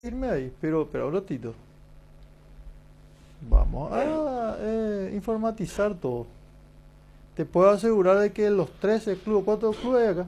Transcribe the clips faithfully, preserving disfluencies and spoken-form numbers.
irme ahí, pero, pero un ratito. Vamos a eh, informatizar todo. Te puedo asegurar de que los trece clubes, ¿cuántos clubes hay acá?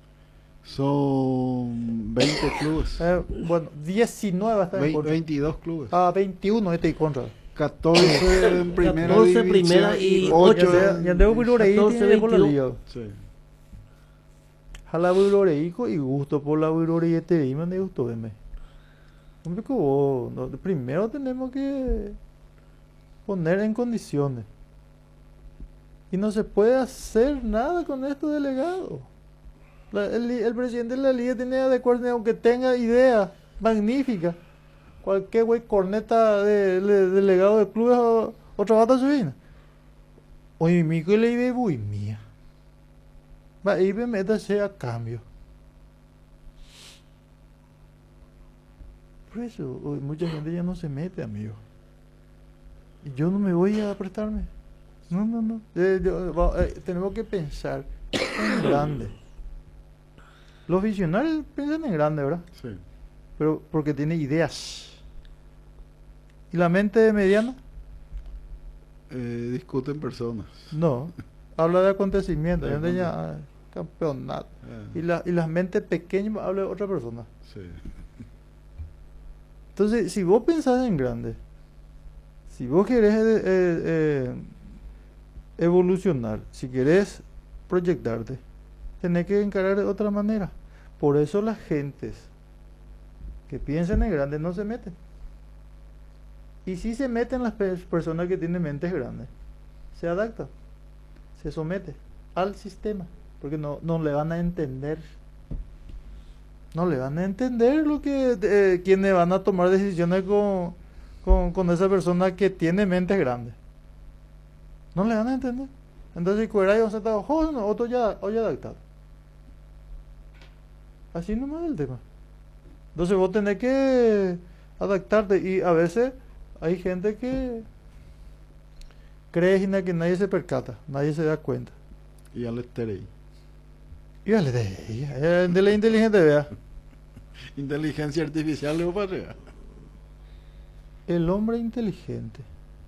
Son veinte clubes. Eh, bueno, diecinueve están en Vei- contra. veintidós clubes. Ah, veintiuno este en contra. catorce en primera catorce división primera y ocho Ya ya debo en... Buloreí catorce, tiene por la veintiuno. liga. Sí. Jala Buloreico y gusto por la Bulorei te iban de gusto verme. Hombre, que vos, no, primero tenemos que poner en condiciones. Y no se puede hacer nada con estos delegados. La- el, li- el presidente de la liga tiene que adecuarse, aunque tenga ideas magníficas. Cualquier güey corneta de, de- delegado de clubes o, otra bata subina. Oye, mi que le iba muy mía. Va, y me métase a cambio. Por eso, hoy mucha gente ya no se mete, amigo. Y yo no me voy a prestarme. No, no, no. Eh, yo- va- eh, tenemos que pensar en grande. Los visionarios piensan en grande, ¿verdad? Sí. Pero porque tiene ideas. ¿Y la mente mediana? Eh, discuten personas. No. Habla de acontecimientos. De Ya anda ya, ah, campeonato. Ah, Y, la, y las mentes pequeñas habla de otra persona. sí. Entonces, si vos pensás en grande, si vos querés eh, eh, evolucionar, si querés proyectarte, tenés que encarar de otra manera. Por eso las gentes que piensan en grande no se meten. Y si se meten las pe- personas que tienen mentes grandes, se adaptan, se somete al sistema, porque no, no le van a entender. No le van a entender lo que eh, quienes van a tomar decisiones con, con, con esa persona que tiene mentes grandes. No le van a entender. Entonces, cuera y vamos a estar, joder, no, otro ya, o ya adaptado. Así nomás es el tema. Entonces vos tenés que adaptarte y a veces hay gente que cree Gina, que nadie se percata, nadie se da cuenta. Y al Esterey. Y vale, de, eh, de la inteligente, vea. Inteligencia artificial, le para arriba. El hombre inteligente,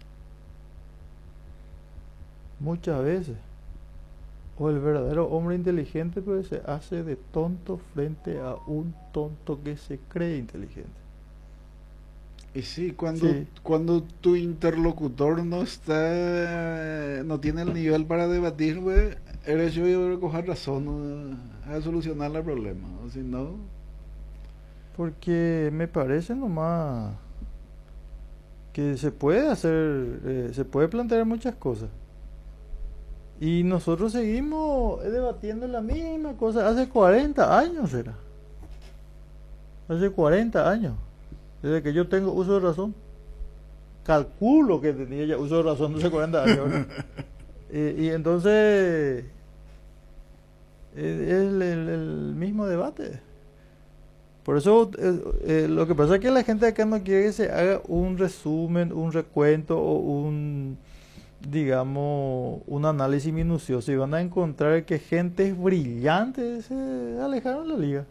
muchas veces, o el verdadero hombre inteligente, pues se hace de tonto frente a un tonto que se cree inteligente. Y sí, cuando, Sí. cuando tu interlocutor no está, no tiene el nivel para debatir, güey, eres yo y voy a recoger razón, ¿no? A solucionar el problema. O si no, Porque me parece nomás que se puede hacer, eh, se puede plantear muchas cosas. Y nosotros seguimos eh, debatiendo la misma cosa. Hace cuarenta años era. Hace cuarenta años. Desde que yo tengo uso de razón. Calculo que tenía ya uso de razón hace cuarenta años. ¿Verdad? y, y entonces eh, es el, el- el mismo debate. Por eso eh, eh, lo que pasa es que la gente acá no quiere que se haga un resumen, un recuento o un, digamos, un análisis minucioso. Y van a encontrar que gentes brillantes se alejaron de la liga.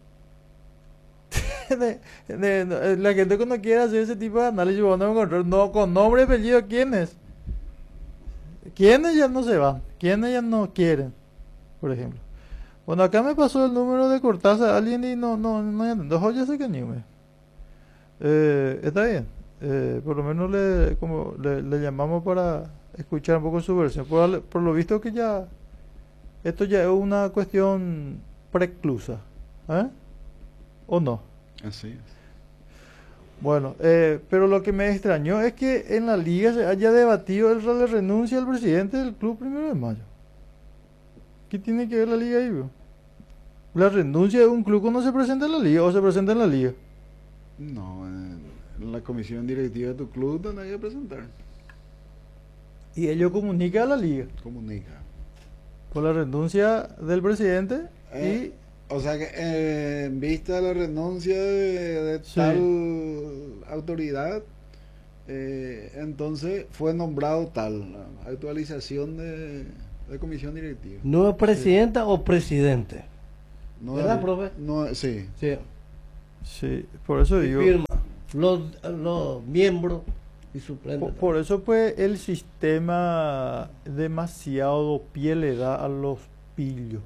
De- de- de- la gente que no quiere hacer ese tipo de análisis van a encontrar, no, con nombre y apellido, ¿quiénes? ¿Quiénes ya no se van? ¿Quiénes ya no quieren? Por ejemplo. Bueno, acá me pasó el número de Cortázar, alguien y no, no, no, no, ya sé que ni me. Eh, está bien. Eh, por lo menos le, como le, le llamamos para escuchar un poco su versión. Por, por lo visto que ya, esto ya es una cuestión preclusa. ¿Eh? ¿O no? así es. Bueno, eh, pero lo que me extrañó es que en la liga se haya debatido el la renuncia al presidente del club primero de mayo. ¿Qué tiene que ver la liga ahí, bro? La renuncia de un club cuando se presenta en la liga o se presenta en la liga. No, en la comisión directiva de tu club tenés que presentar. Y ellos comunican a la liga Comunica. por la renuncia del presidente Eh, O sea que eh, en vista de la renuncia de, de Sí. tal autoridad, eh, entonces fue nombrado tal. Actualización de, de comisión directiva. ¿Nueva presidenta o presidente? No, ¿Verdad, profe? No, sí. Sí. Sí, por eso Y digo, firma los, los miembros y suplentes. por, por eso pues el sistema demasiado pie le da a los pillos.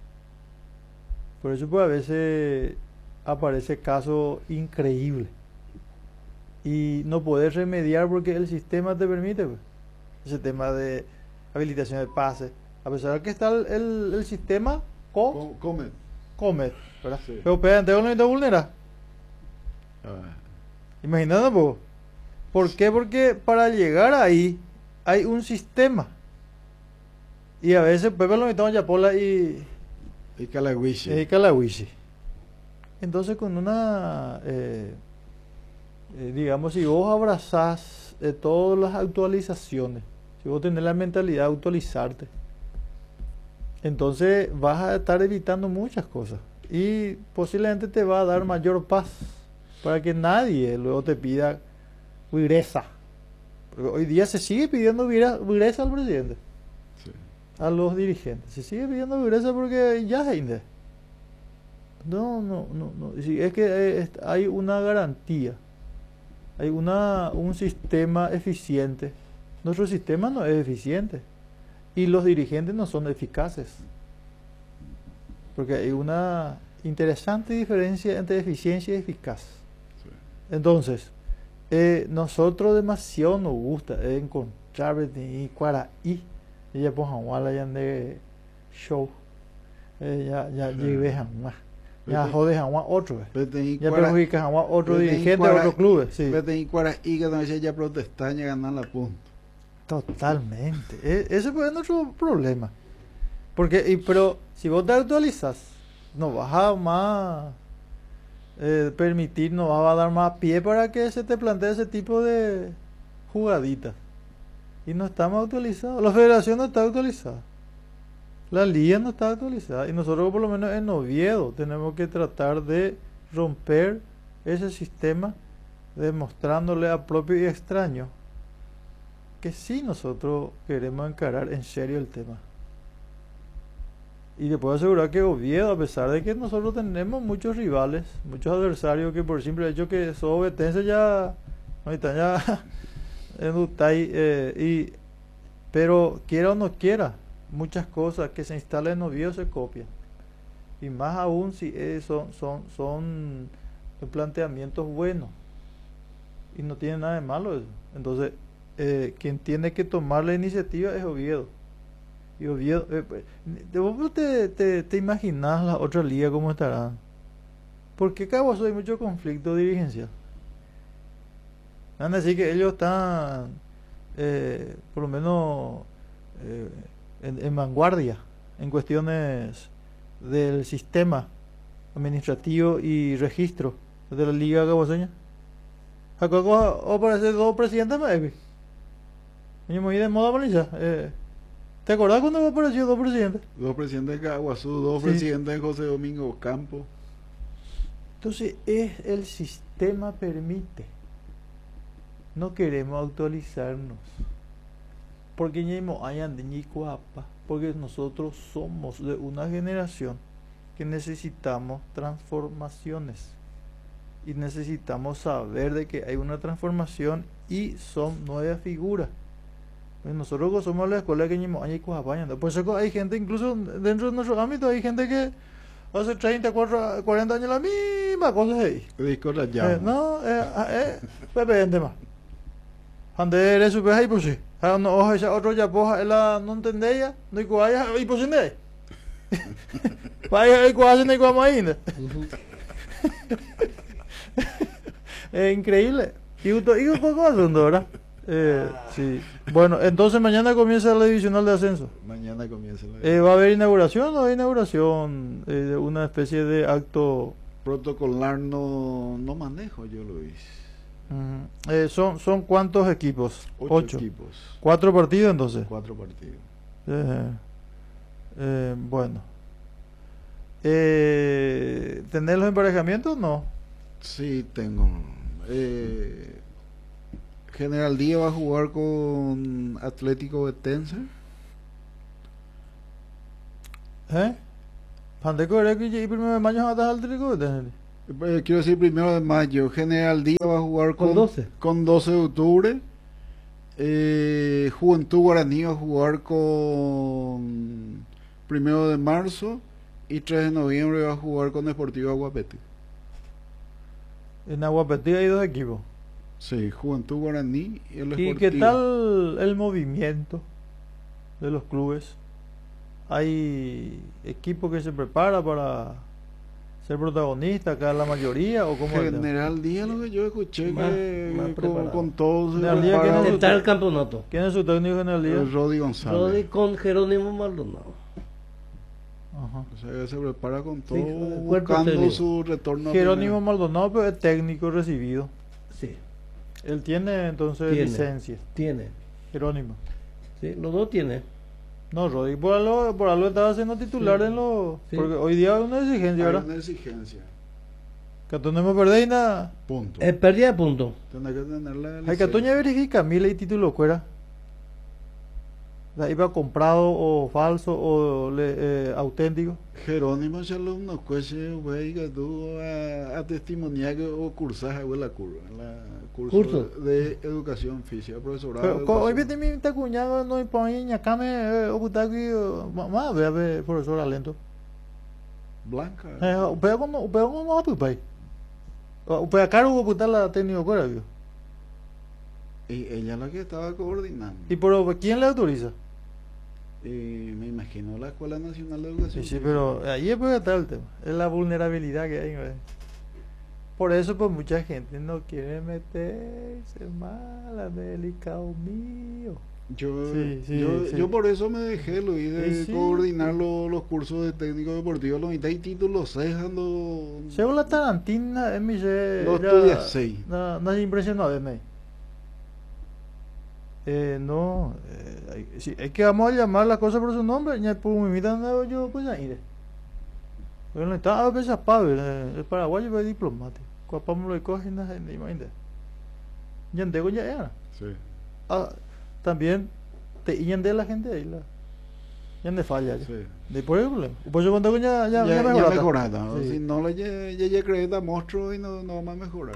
Por eso pues a veces aparece casos increíbles y no puedes remediar porque el sistema te permite, pues. Ese tema de habilitación de pase, a pesar de que está el, el, el sistema co Com- Comet. Comet, ¿verdad? Sí. Pero pega, no necesita vulnerar. Ah, Imagínate un poco. ¿Por qué? Porque para llegar ahí hay un sistema. Y a veces Pepe lo invitamos a Yapola y, y Calahuiche. y Calahuiche. Entonces con una, eh, eh, digamos, si vos abrazás eh, todas las actualizaciones, si vos tenés la mentalidad de actualizarte, entonces vas a estar evitando muchas cosas. Y posiblemente te va a dar mayor paz para que nadie luego te pida vireza. Porque hoy día se sigue pidiendo vira- vireza al presidente, Sí. a los dirigentes. Se sigue pidiendo vireza porque ya gente. No, no, no, no. Sí, es que eh, es- hay una garantía. Hay una, un sistema eficiente. Nuestro sistema no es eficiente. Y los dirigentes no son eficaces. Porque hay una interesante diferencia entre eficiencia y eficaz. Sí. Entonces, eh, nosotros demasiado nos gusta eh, encontrar y cuaraí. Ella pues Juan ya de show. Eh, ya ya Sí. llevé Juan. Ya Vete- jode Juan otro. eh. Vete y Ya cuara- perjudica Juan otro vete y dirigente de cuara- otro club. Sí. Vete y Cuaraí, que también ya protestan y ganan la punta. Totalmente. E- ese pues es nuestro problema. Porque, y, pero si vos te actualizas, no vas a más eh, permitir, no vas a dar más pie para que se te plantee ese tipo de jugaditas. Y no estamos actualizados. La federación no está actualizada. La liga no está actualizada. Y nosotros por lo menos en Oviedo tenemos que tratar de romper ese sistema, demostrándole a propio y extraño que sí nosotros queremos encarar en serio el tema. Y te puedo asegurar que Oviedo, a pesar de que nosotros tenemos muchos rivales, muchos adversarios que por simple hecho que son obetenses ya no están ya en Utay, eh, y pero quiera o no quiera, muchas cosas que se instalan en Oviedo se copian. Y más aún si eh, son, son, son planteamientos buenos. Y no tiene nada de malo eso. Entonces, eh, quien tiene que tomar la iniciativa es Oviedo. Y Oviedo, eh, pues, de- vos te, te, te imaginas la otra liga cómo estará. Porque Caguaso hay mucho conflicto dirigencial. Van a decir que ellos están, eh, por lo menos, eh, en, en vanguardia en cuestiones del sistema administrativo y registro de la liga caguaseña. Acá aparece dos presidentes más. Yo me voy de moda por allá. Eh, ¿Te acordás cuando apareció dos presidentes? Dos presidentes de Caguazú, dos Sí. presidentes de José Domingo Campo. Entonces, es el sistema permite. No queremos actualizarnos. Porque ñemo hayan de ñi cuapa, porque nosotros somos de una generación que necesitamos transformaciones. Y necesitamos saber de que hay una transformación y son nuevas figuras. Pues nosotros somos la escuela que ñemo hay cuapa. Por eso hay gente, incluso dentro de nuestro ámbito, hay gente que hace treinta, cuarenta años la misma cosa ahí. Disco la Eh, llama. no, eh, ah, eh, Pepe, gente más. Ande eres su peja y pues sí. Ah, no, ojo, esa otro ya poja, ella no entendía, no hay cuaya, y pues sí, vaya, hay cuaya, no hay cuaya más ainda. Es increíble. Y usted, y un poco asunto, ¿verdad? Eh, sí. Bueno, entonces mañana comienza la divisional de ascenso. Mañana comienza la Eh, ¿Va a haber inauguración o hay inauguración eh, de una especie de acto? protocolar no, no manejo, yo lo hice. Ujú. Eh, son, ¿Son cuántos equipos? Ocho, equipos, ¿Cuatro partidos entonces? cuatro partidos. Eh, eh, bueno. Eh, ¿Tener los emparejamientos? No. Sí, tengo. Eh, General Díaz va a jugar con Atlético Betense. ¿Eh? ¿Pandeco era que y primero de mayo a dar al trigo? Eh, quiero decir, primero de mayo, General Díaz va a jugar Con con, doce. con doce de octubre. Eh, Juventud Guaraní va a jugar con primero de marzo. Y tres de noviembre va a jugar con Deportivo Aguapetí. En Aguapetí hay dos equipos. Sí, Juventud Guaraní y el ¿Y Deportivo. qué tal el movimiento de los clubes? ¿Hay equipo que se prepara para ser protagonista, acá la mayoría o cómo es el tema? General Díaz, lo que yo escuché, Más- que más con, preparado. con todos se General Díaz, ¿quién prepara es Intentar el campeonato. ¿Quién es su técnico general día? el Rodi González. Rodi con Jerónimo Maldonado. Ajá. O sea, que se prepara con todo, Sí, el cuerpo buscando técnico. su retorno. a Jerónimo primera. Maldonado, pero es técnico recibido. Sí, Él tiene entonces Tiene. licencia. tiene. Jerónimo. Sí, los dos tienen. No, Rodi, por algo, por algo estaba siendo titular Sí. en los. Sí. Porque hoy día es una exigencia, Hay ¿verdad? una exigencia. Que tú no me perdéis nada. Punto. Es pérdida de punto. Tendrá que tener la Hay licencia. que tú ya verifica mil y título fuera. ¿Iba comprado o falso o le- eh, auténtico? Jerónimo ya lo no cuece, güey, que tú a, a testimoniar que o cursas güey, la curva, la curso, Curso. de, de educación física, profesorado. Pero de co- hoy educación. vete mi ta cuñado no impone ñacame o butaki mamá ve a ver profesor alento. Blanca. Eh, upea como upea como apupai. Upea caro o putar la técnico fuera, vio. Y ella la que estaba coordinando. Y por quién le autoriza? Y me imagino la Escuela Nacional de Educación. Sí, sí, Física. pero ahí puede estar el tema. Es la vulnerabilidad que hay, güey. Por eso, pues, mucha gente no quiere meterse mala, delicado mío. Yo, Sí, sí, yo, sí. yo por eso me dejé, Luis, de Sí, sí. coordinar lo- los cursos de técnico deportivo. Los mitad y títulos cejando. Según la Tarantina, es mi se. Lo estudia seis. No, no es impresionante, me. Eh, no, eh, hay, sí, es que vamos a llamar las cosas por su nombre. Ya por mi vida no yo, pues ahí. Bueno, está a veces Pavel, el paraguayo es diplomático. Cuando lo cogen, no se imagina. Ya tengo ya era. Sí. Ah, también te y de la gente ahí la. Ya no falla ya. Sí. De por el problema. Pues yo cuando ya ya Ya, ya ya mejorata. mejorada. Sí. Si no, le ya, ya, ya crees monstruo y no, no vamos a mejorar.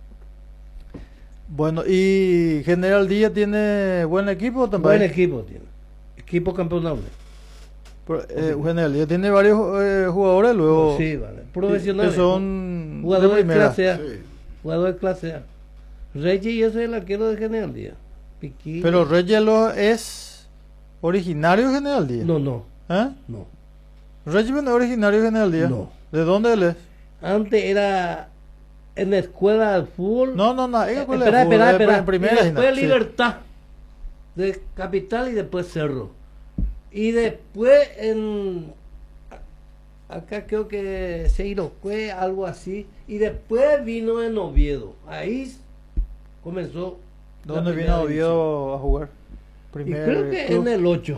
Bueno, y General Díaz tiene buen equipo también. Buen equipo tiene. Equipo campeonable. Pero, eh, General Díaz tiene varios eh, jugadores luego Sí, vale. que Profesionales. son Jugadores de de primera. clase A. Sí. Jugador de clase A. Reggie y ese es el arquero de General Díaz. Piquín. Pero Reyes lo es originario de General Díaz. No, no, ¿Eh? no. Reyes no es originario de General Díaz. No. ¿De dónde él es? Antes era en la escuela de fútbol. No, no, no. Eh, Espera, espera, espera, espera. En primera. Y después sí. Libertad. De Capital y después Cerro. Y después en... Acá creo que Seirocue, algo así. Y después vino en Oviedo. Ahí comenzó. la ¿Dónde vino primera Oviedo a jugar? división. Y Primer creo que club. en el ocho.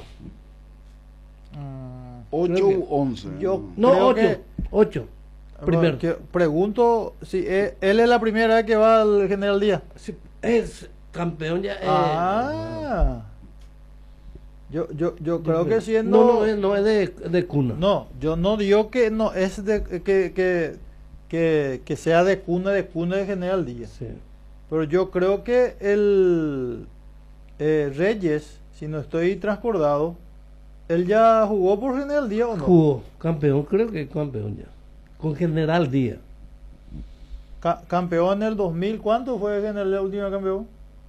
Mm, ocho Creo que- u once. yo- No, Creo ocho. que- ocho. Primero. que- pregunto si eh, él es la primera vez que va al General Díaz. Sí, es campeón ya. eh, Ah. Yo, yo, yo creo que no, siendo. no, no, es- no es de, de cuna. No, yo no digo que no es de que, que, que, que sea de cuna de cuna de General Díaz. Sí. Pero yo creo que el eh, Reyes, si no estoy transcordado, él ya jugó por General Díaz o no. Jugó campeón, creo que campeón ya. Con General Díaz. Ca- campeón en el dos mil, ¿cuánto fue General el último campeón?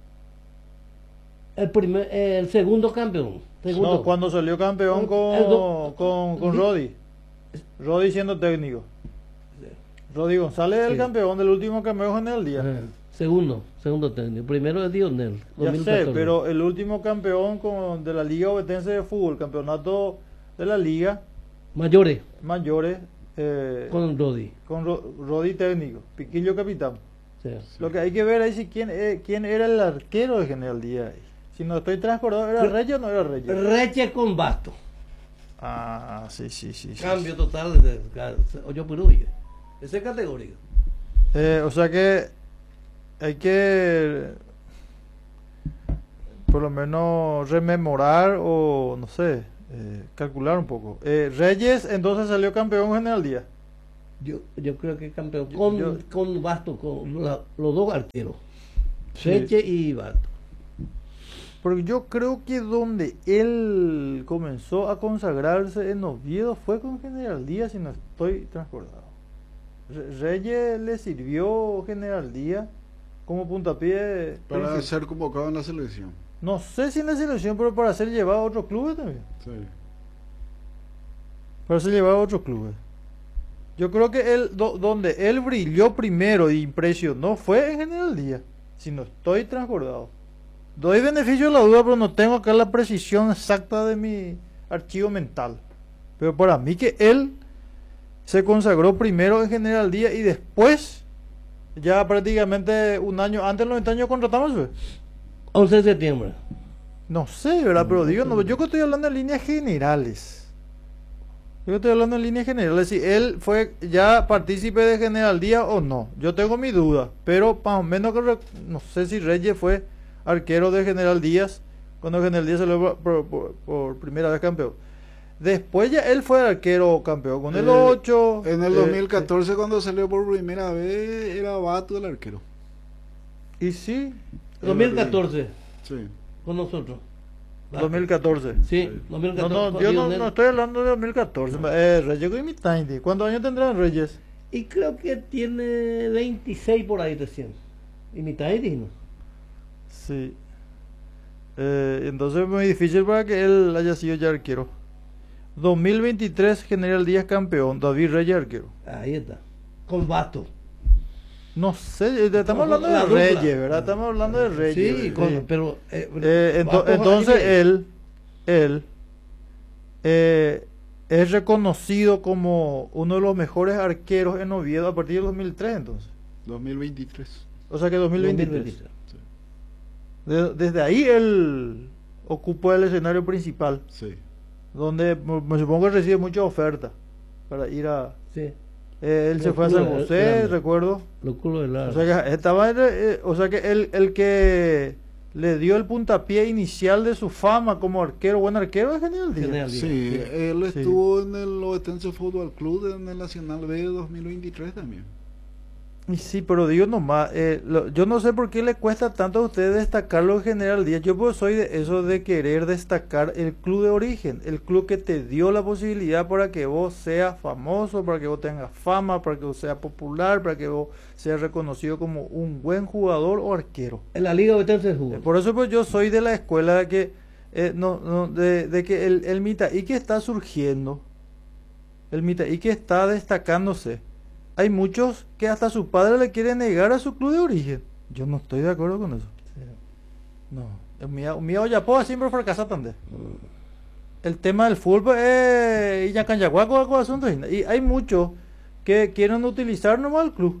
El primer, eh, el segundo campeón. Segundo. No, cuando salió campeón El- con, el do- con, con di- Rodi. Rodi siendo técnico. Rodi González es el Sí. campeón del último campeón General Díaz. Ajá. Segundo, segundo técnico. Primero es Dionel. Ya dos mil sé, catorce. pero el último campeón con, de la Liga Ovetense de Fútbol, campeonato de la Liga Mayores, mayores, eh, con, con Rodi. Ro- Rodi técnico, Piquillo capitán. Sí. Lo que hay que ver es si quién, eh, quién era el arquero de General Díaz. Si no estoy transcordado, ¿era Reyes o no era Reyes? Reche con Basto. Ah, sí, sí, sí. sí, Cambio total de ocho por oye. Esa es categoría. Eh, o sea que hay que por lo menos rememorar o no sé, eh, calcular un poco. Eh, Reyes entonces salió campeón General Díaz. Yo, yo creo que campeón con, yo- con Basto, con la- los dos arqueros, Sí. Reche y Basto. Porque yo creo que donde él comenzó a consagrarse en Oviedo fue con General Díaz, si no estoy transcordado. Re- Reyes le sirvió General Díaz como puntapié Para principal. ser convocado en la selección. No sé si en la selección, pero para ser llevado a otros clubes también. Sí. Para ser llevado a otros clubes. Yo creo que él, do- donde él brilló primero y impresionó fue en General Díaz, si no estoy transcordado. Doy beneficio de la duda, pero no tengo acá la precisión exacta de mi archivo mental. Pero para mí que él se consagró primero en General Díaz y después, ya prácticamente un año antes, los noventa años contratamos. ¿Ve? once de septiembre. No sé, ¿verdad? Pero digo, no, yo que estoy hablando en líneas generales. Yo estoy hablando en líneas generales. Si él fue ya partícipe de General Díaz o no. Yo tengo mi duda. Pero más o menos que rec- no sé si Reyes fue arquero de General Díaz cuando General Díaz salió por, por- por primera vez campeón. Después ya él fue arquero campeón con el Eh, ocho. En el eh, dos mil catorce, cuando salió por primera vez, era Bato el arquero. Y sí, dos mil catorce, Sí. con nosotros. dos mil catorce. Sí, Sí. dos mil No, catorce. no, con yo no, Lionel. no estoy hablando de dos mil catorce. Eh, Reyes con mi Tiny. ¿Cuántos años tendrá Reyes? Y creo que tiene veintiséis por ahí recién. Y mitad de digno. Sí. Eh, entonces es muy difícil para que él haya sido ya arquero. dos mil veintitrés General Díaz campeón, David Reyes arquero. Ahí está. Con Basto. No sé, eh, estamos No, hablando la de dupla. Reyes, ¿verdad? Estamos hablando de Reyes. Sí, eh, con- eh. pero. eh, Eh, ento- Basto entonces a nivel. él, él eh, es reconocido como uno de los mejores arqueros en Oviedo a partir del dos mil tres entonces. dos mil veintitrés. O sea que dos mil veintitrés. dos mil veintitrés. Sí. De- desde ahí él ocupó el escenario principal, Sí. donde me me supongo que recibe muchas ofertas para ir a... Sí. eh, él se Los fue a San clubes José, grandes. recuerdo. Los culos de la. O sea que estaba, eh, o sea que el, el que le dio el puntapié inicial de su fama como arquero, buen arquero, es General Díaz. General Díaz. Sí, Sí. él Sí. estuvo en el Ovetense Fútbol Club en el Nacional B de dos mil veintitrés también. Y sí, pero digo nomás, eh, lo- yo no sé por qué le cuesta tanto a ustedes destacarlo en General Díaz. Yo pues soy de eso de querer destacar el club de origen, el club que te dio la posibilidad para que vos seas famoso, para que vos tengas fama, para que vos seas popular, para que vos seas reconocido como un buen jugador o arquero. En la Liga Ovetense Eh, jugó. Por eso pues yo soy de la escuela de que eh, no, no, de, de que el, el Mitaí que está surgiendo, el Mitaí que está destacándose, hay muchos que hasta su padre le quiere negar a su club de origen. Yo no estoy de acuerdo con eso. No, el mío, mi Oyapoa siempre fracasa también. El tema del fútbol es y Yacanyaguaco algo asunto y hay muchos que quieren utilizar nomás el club.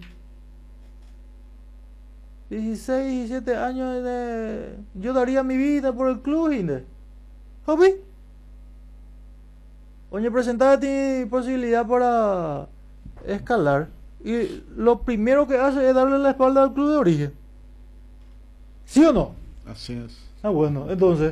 dieciséis, diecisiete años de... Yo daría mi vida por el club, Inde. ¿Hobby? Oye, presentada tiene posibilidad para escalar. Y lo primero que hace es darle la espalda al club de origen. ¿Sí o no? Así es. Ah, bueno, entonces...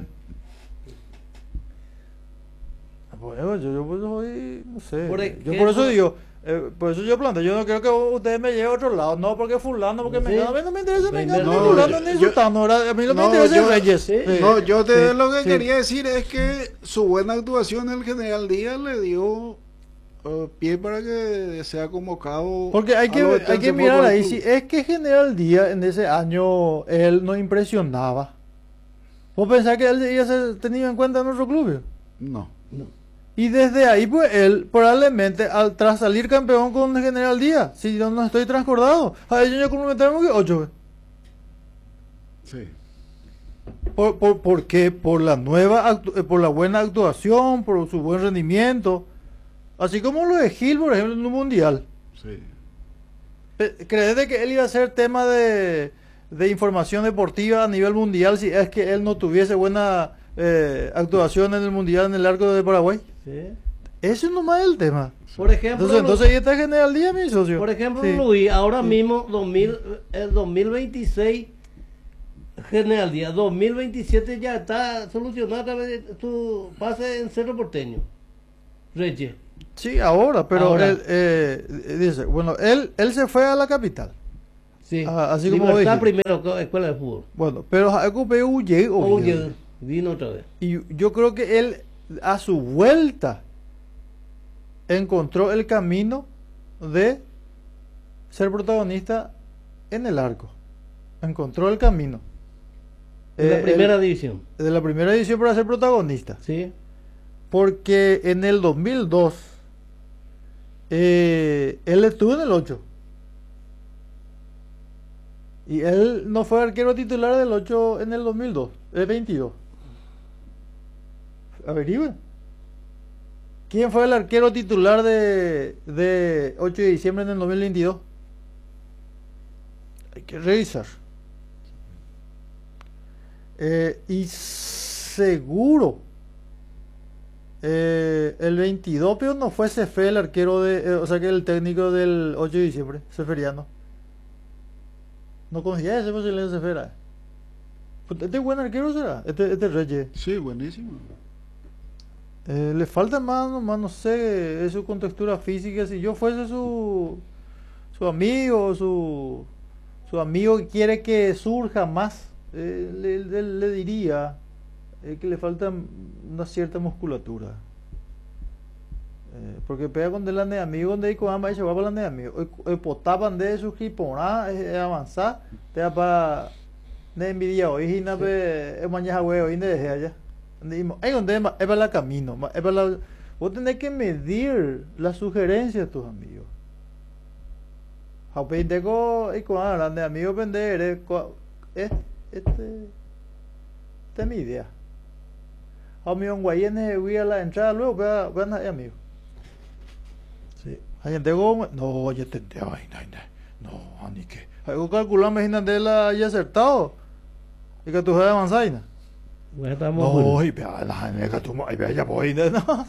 Ah, Bueno, yo, yo pues soy, no sé. Por yo por eso ejemplo- digo, eh, por eso yo planteo, yo no quiero que ustedes me lleven a otro lado, no porque fulano, porque Sí. me a mí no me interesa me No, ni no, fulano yo- ni yo- sultano, ¿verdad? A mí lo que no, me interesa es yo- Reyes. sí. Sí. No, yo te Sí, lo que sí. quería decir es que su buena actuación en el General Díaz le dio eh, pie para que sea convocado. Porque hay al que, Ovetense hay que Fútbol mirar ahí, Club. si es que General Díaz en ese año él no impresionaba. ¿Vos pensás que él iba a ser tenido en cuenta en nuestro club? No. No. Y desde ahí, pues él probablemente, al tras salir campeón con General Díaz, si yo no estoy transcordado, a ellos ya complementamos que ocho. Sí. ¿Por, por, ¿Por qué? Por la nueva, actu- eh, por la buena actuación, por su buen rendimiento. Así como lo de Gil, por ejemplo, en un mundial. Sí. Pe- ¿Crees de que él iba a ser tema de, de información deportiva a nivel mundial si es que él no tuviese buena eh, actuación en el mundial en el arco de Paraguay? Sí. Ese nomás es el tema. Por ejemplo, Entonces, entonces ahí está General Díaz, mi socio. por ejemplo Sí. Luis, ahora Sí. mismo dos mil, el dos mil veintiséis General Díaz, dos mil veintisiete ya está solucionado a través de tu pase en Cerro Porteño. Reyes. Sí, ahora, pero Ahora. él eh, dice, bueno, él, él se fue a la capital. Sí. Ah, así como Libertad dijiste. primero, co- escuela de fútbol. Bueno, pero Jacob huye, Oye, vino otra vez. y yo creo que él a su vuelta encontró el camino de ser protagonista en el arco. Encontró el camino. En la Eh, primera él- división. de la primera edición para ser protagonista. Sí. Porque en el dos mil dos eh, él estuvo en el ocho. Y él no fue arquero titular del ocho en el dos mil dos, el veintidós. Averigüen. ¿Quién fue el arquero titular de, de ocho de diciembre en el dos mil veintidós? Hay que revisar. Eh, y seguro eh, el veintidós, pero no fue Cefe el arquero de, eh, o sea que el técnico del ocho de diciembre, Ceferiano. No conocía ese posible Cefera. Este buen arquero será, este, este Reyes. Sí, buenísimo. Eh, le falta más, nomás, no sé, es su contextura física. Si yo fuese su, su amigo, su, su amigo que quiere que surja más, eh, le, le- le diría eh, que le falta una cierta musculatura. Eh, porque pega con delante de amigo, donde hay con y se va para delante de amigo. El potapan de su hiponá, es avanzar, te da para de envidia hoy, y na pe, mañana huevo, y de allá. Dimos, "Ay, donde es ma- es para la camino, ma- es para la-". Vos tenés que medir las sugerencias de tus amigos. Jaupe tengo y con grande amigo vender es este este esta es mi idea. A mi un guayene voy a la entrada luego voy a voy a amigo. Sí. Hay gente como no, ya te ay, no, no, ni que. Hay que calcular imagina de la ya acertado. Y que tú vas a avanzar. Bueno, estamos No, juntos. y vea, la nega, tú, y vea, ya voy, no.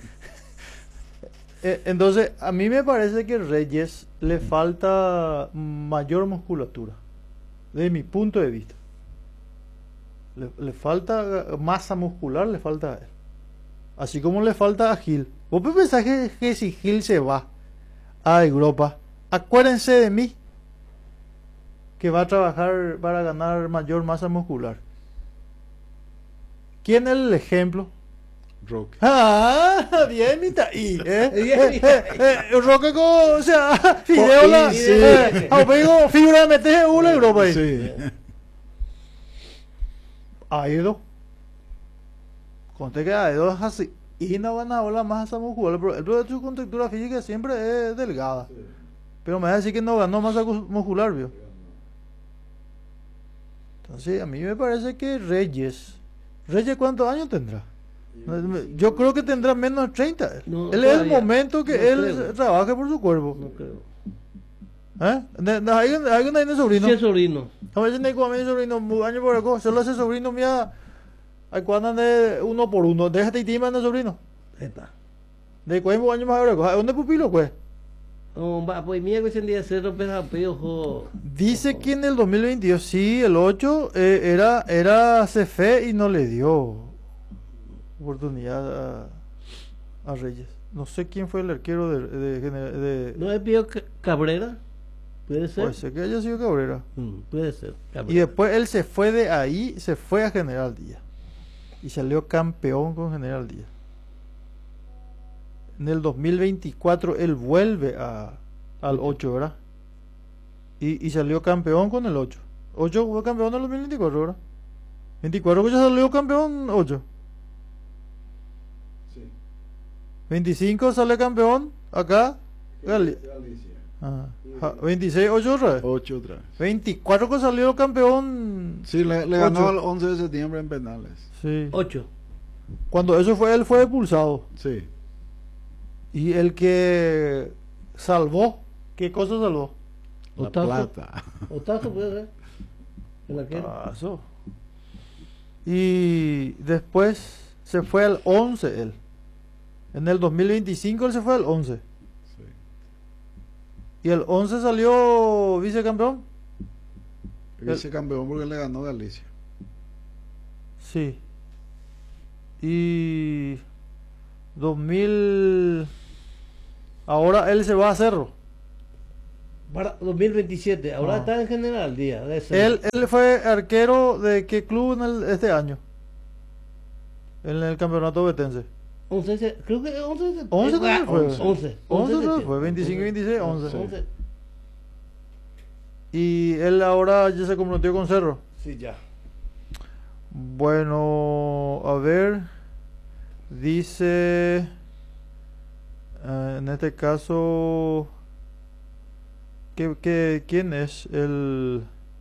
Eh, Entonces, a mí me parece que Reyes le falta mayor musculatura, desde mi punto de vista. Le, le falta masa muscular, le falta a él. Así como le falta a Gil. ¿Vos pensás que, que si Gil se va a Europa, acuérdense de mí, que va a trabajar para ganar mayor masa muscular? ¿Quién es el ejemplo? Roque. Ah, bien, mitad. Y, eh, Bien, eh, mitad. eh, eh, Roque con, o sea, Fideo la, Sí, eh, ah, pego, figura de meter una Europa ahí. Sí. Aedo. Conté que Aedo es así. Y no van a hablar más a muscular, pero el problema de su contextura física siempre es delgada. Pero me va a decir que no ganó masa mus- muscular, ¿vio? Entonces, a mí me parece que Reyes. ¿Reyes cuántos años tendrá? Yo creo que tendrá menos de treinta. él. No, él es el todavía. momento que No él creo. trabaje por su cuerpo. No creo. ¿Eh? De- de- Hay un- hay un ahí de sobrino. Sí, es sobrino. A veces no hay como a mí sobrino, mu- año por acá, solo ese sobrino mía. Hay cuando andan de uno por uno. Déjate y tima de sobrino. Ahí está. De cuántos años más ahora. ¿Dónde pupilo, pues? No, va, pues mira que se día cerro pero piojo. Dice que en el dos mil veintidós, sí, el ocho eh, era, era Cefe y no le dio oportunidad a, a Reyes. No sé quién fue el arquero de, de, gener- de- ¿No es Pío Ca- Cabrera? Puede ser. puede ser que haya sido Cabrera. Mm, puede ser. Y Cabrera. después él se fue de ahí, se fue a General Díaz. Y salió campeón con General Díaz. En el dos mil veinticuatro él vuelve a, al ocho, ¿verdad? Y, y salió campeón con el ocho. ocho fue campeón en el dos mil veinticuatro, ¿verdad? veinticuatro que ya salió campeón ocho. Sí. veinticinco sale campeón acá. Gali- Galicia. ah, ja- veintiséis, ocho otra vez. Ocho otra vez. veinticuatro que salió campeón. Sí, le, le ganó Ocho. el once de septiembre en penales. Sí. Ocho. Cuando eso fue, él fue expulsado. Sí. Y el que salvó, ¿qué cosa salvó? La Otazo. plata. Otazo puede ser. El arquero. Paso. Y después se fue al once él. En el dos mil veinticinco él se fue al once. Sí. Y el once salió vicecampeón. Vicecampeón porque le ganó Galicia. Sí. Y dos mil Ahora él se va a Cerro. Para dos mil veintisiete, ahora Ah. está en general día. De ese- Él, él fue arquero de qué club en el- este año. En el campeonato betense. once, se- creo que once. se- once eh, también fue. once, once, once se- fue, veinticinco y veintiséis, once. once. Y él ahora ya se comprometió con Cerro. Sí, ya. Bueno, a ver. Dice. eh, en este caso. ¿qué, qué- quién es el.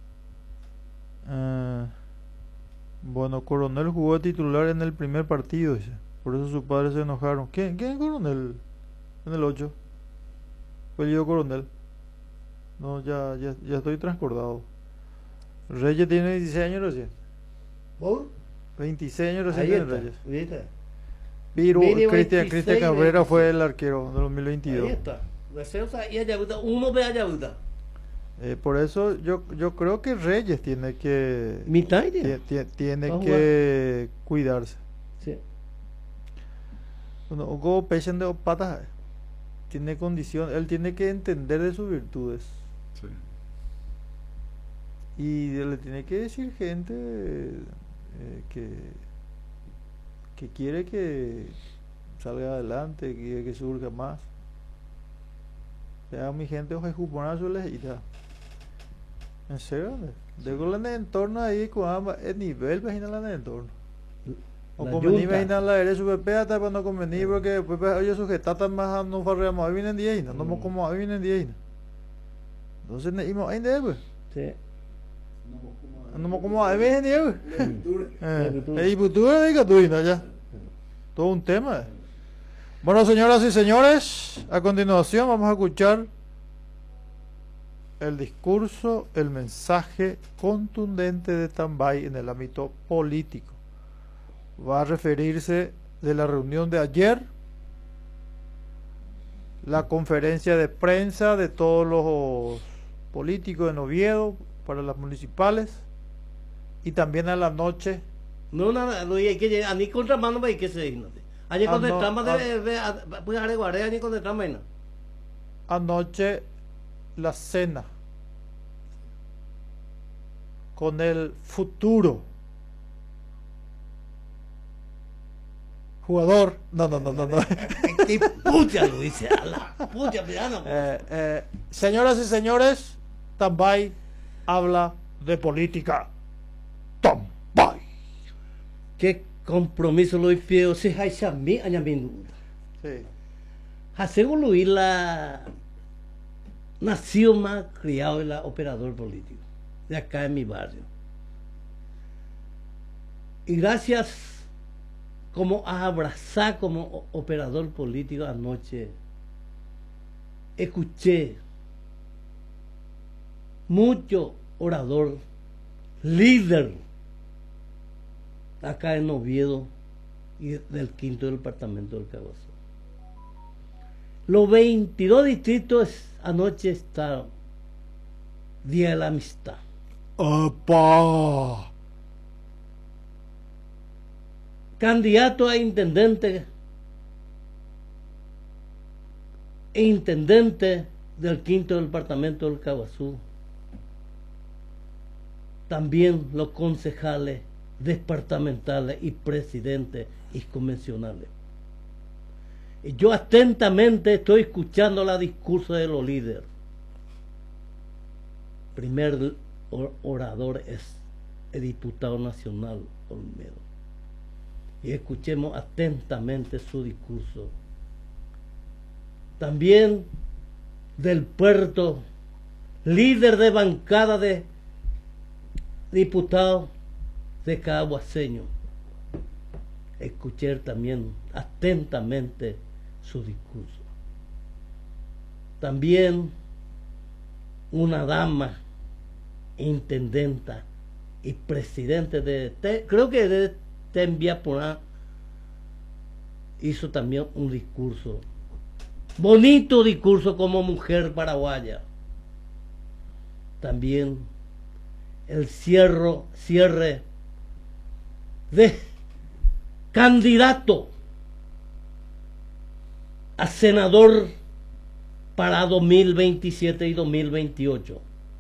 eh, bueno, Coronel jugó de titular en el primer partido, dice. Por eso sus padres se enojaron. ¿Quién, quién es Coronel? En el ocho. Fue yo Coronel. No, ya, ya, ya estoy transcordado. Reyes tiene veintiséis años recién. ¿Vos? veintiséis años recién Ahí tiene está. Reyes. ¿Viste? Pero Mínimo Cristian veintiséis, Cristian Cabrera veintiséis. fue el arquero de dos mil veintidós. Ahí está. Reserva y Ayabuta. Uno ve Ayabuta. Eh, por eso yo, yo creo que Reyes tiene que Mitad tie- idea. tie- tiene Va a que cuidarse. Sí. Bueno, Hugo Pechen de patas eh, tiene condición, él tiene que entender de sus virtudes Sí. y le tiene que decir gente eh, que que quiere que salga adelante, que quiere que surja más. Ya mi gente ojalá jupona suele y ya. En serio, de con el entorno ahí con ambas el nivel vecina el entorno. O La convenir yunta. vecina la eres su bebé hasta para no convenir porque después pues, oye sujetata más no farreamos ahí vienen diez no no Mm. como ahí vienen diez. Entonces ne imos ahí de pues. Sí. No como ahí vienen diez. La Eh, virtud. y futuro diga tú y no ya. Todo un tema. Bueno, señoras y señores, a continuación vamos a escuchar el discurso, el mensaje contundente de Tambay en el ámbito político. Va a referirse de la reunión de ayer, la conferencia de prensa de todos los políticos de Oviedo para las municipales y también a la noche. No, nada, no hay que llegar. A ni contramano para que se diga. Allí Ah, con el no, trama ah. de. Pues areguaré allí con el trama. ¿No? Anoche la cena con el futuro jugador. No, no, no, no, no. ¡Qué pucha lo dice! A la pucha, mira, no. Eh, eh, señoras y señores, Tambay habla de política. Tambay. ¿Qué compromiso lo hizo? Si hay chamí, hay chamí. Sí. Hacemos Luis la nació más criado en la operador político de acá en mi barrio. Y gracias como a abrazar como o- operador político anoche, escuché mucho orador, líder acá en Oviedo y del quinto departamento del Caguazú. Los veintidós distritos anoche estaban Día de la Amistad. ¡Opa! Candidato a intendente e intendente del quinto departamento del Caguazú. También los concejales departamentales y presidentes y convencionales. Y yo atentamente estoy escuchando la discurso de los líderes. Primer or- orador es el diputado nacional Olmedo. Y escuchemos atentamente su discurso. También del puerto, líder de bancada de diputados de Caguaseño. Escuché también atentamente su discurso. También una dama intendenta y presidente de, Te- creo que de Tembiapurá, hizo también un discurso, bonito discurso como mujer paraguaya. También el cierre, cierre de candidato a senador para dos mil veintisiete y dos mil veintiocho.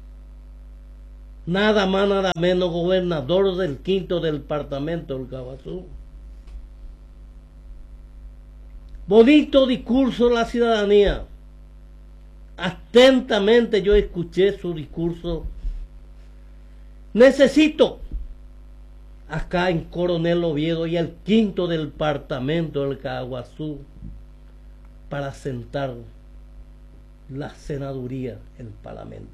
Nada más, nada menos, gobernador del quinto departamento del Caaguazú. Bonito discurso de la ciudadanía. Atentamente yo escuché su discurso. Necesito acá en Coronel Oviedo y el quinto departamento del Caaguazú para sentar la senaduría, el parlamento.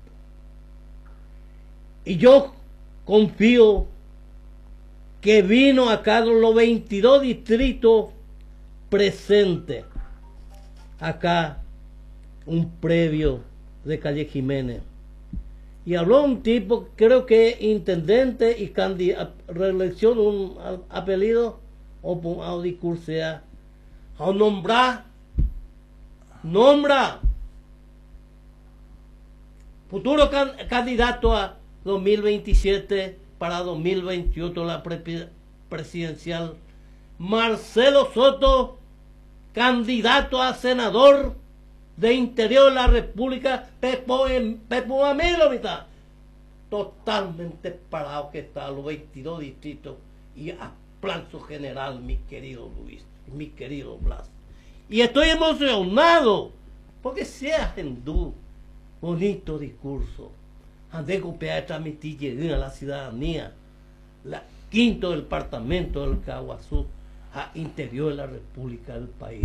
Y yo confío que vino acá los veintidós distritos presentes acá un previo de Calle Jiménez. Y habló un tipo, creo que intendente y candidato a reelección, un apellido, o a discursar, a nombrar, nombra, futuro can, candidato a dos mil veintisiete para dos mil veintiocho, la pre presidencial, Marcelo Soto, candidato a senador de Interior de la República, Pepo, Pepo Amilo, ¿verdad? Totalmente parado que está los veintidós distritos, y aplauso general, mi querido Luis, mi querido Blas. Y estoy emocionado porque sea hindú, bonito discurso, ande copiar transmitir a la ciudadanía, la quinto departamento del Caaguazú, a Interior de la República del país.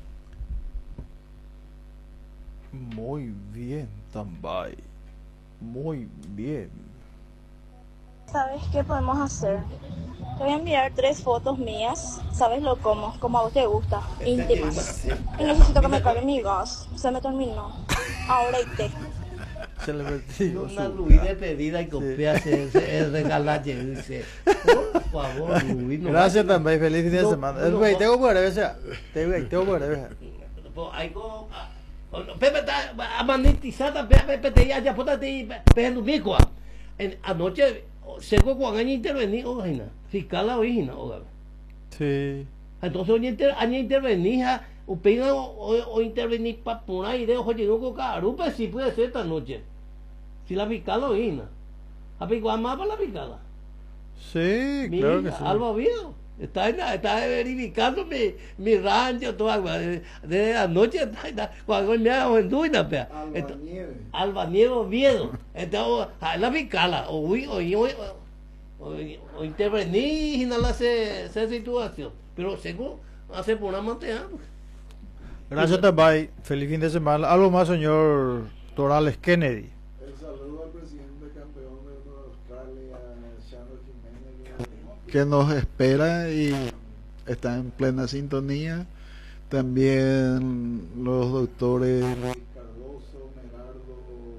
Muy bien, Tambay. Muy bien. ¿Sabes qué podemos hacer? Te voy a enviar tres fotos mías. ¿Sabes lo cómo? Como a vos te gusta. Íntimas. Y necesito que me cargue mi gas. Se me terminó. Ahora y té. Se le metió Una su- Luis de pedida y copiarse ese el regalache. Dice, por favor, Luis. No Gracias, va- Tambay. Feliz fin de No, semana. no, Güey, no. tengo por ver, Tengo tengo por ver. Pues, algo, ah, oh, no, Pepe está amanitizada, Pepe, Pepe, ya, ya, pótate, Pepe, Lumicua. En anoche, seco con año intervenir, oiga, fiscal la original, oiga. Sí. Entonces, hoy inter, año intervenir, upina o, o intervenir para poner ahí de ojo llegó con carupa, si puede ser esta noche. Si la fiscal la original. A picar más para la fiscal. Sí, Mi claro que hija, sí. Alba Oviedo, está, en la- está verificando mi, mi rancho, toda, desde de anoche, está, está, cuando me hago en Duina, pea. Esto- Alba Nieves Oviedo, entonces, a la fiscala, o, o, o, o, o intervenir y no hace esa situación, pero según hace por una manteja. Gracias, Tambay. Feliz fin de semana. Algo más, señor Torales Kennedy. El saludo al presidente campeón de Australia, Shannon Jiménez, que nos espera y está en plena sintonía. También los doctores Cardoso, Merardo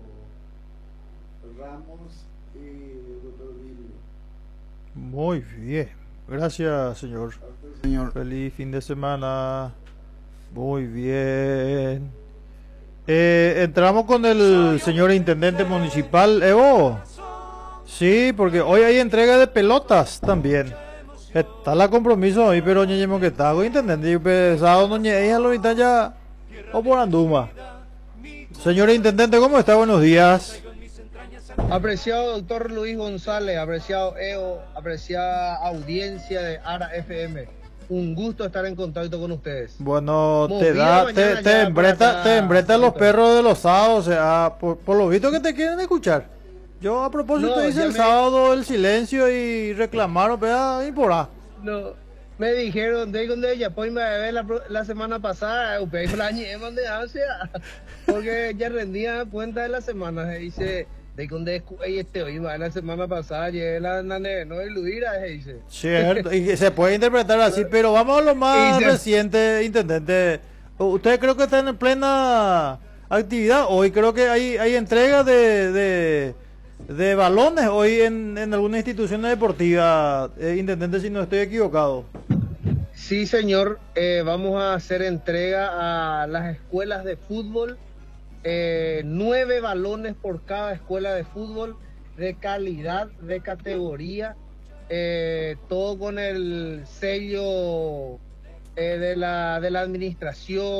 Ramos y el doctor Vilio. Muy bien. Gracias, señor. Señor, Feliz fin de semana. Muy bien. Eh, entramos con el señor intendente municipal, Evo. Sí, porque hoy hay entrega de pelotas también. Está la compromiso hoy, pero ñeñemo que está, hoy intendente, yo pensaba, no ñeña lo mitad ya, o por anduma. Señor intendente, ¿cómo está? Buenos días. Apreciado doctor Luis González, apreciado E O, apreciada audiencia de Ara F M. Un gusto estar en contacto con ustedes. Bueno, te Movida da, mañana te, ya te embreta, para acá, te embreta los doctor. perros de los sábados, o sea, por, por lo visto que te quieren escuchar. Yo a propósito No, hice ya el me- sábado el silencio y reclamaron, pero y por ahí. No, me dijeron, de donde ella, pues me ver la, pro- la semana pasada, usted la ñema de Asia, porque ya rendía cuenta de la semana, se dice, de donde este hoy va la semana pasada, llegué la nane, no el Luira, se dice. Cierto, y se puede interpretar así, pero vamos a lo más Y se- reciente, intendente. Usted creo que están en plena actividad. Hoy creo que hay, hay entrega de, de, de balones hoy en, en alguna institución deportiva. Eh, intendente, si no estoy equivocado. Sí, señor, eh, vamos a hacer entrega a las escuelas de fútbol, eh, nueve balones por cada escuela de fútbol, de calidad, de categoría, eh, todo con el sello eh, de, la, de la administración,